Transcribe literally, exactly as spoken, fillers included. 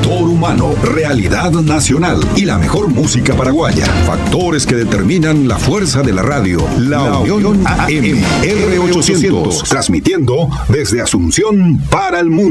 Factor humano, realidad nacional y la mejor música paraguaya. Factores que determinan la fuerza de la radio. La, la Unión A M R ochocientos, transmitiendo desde Asunción para el mundo.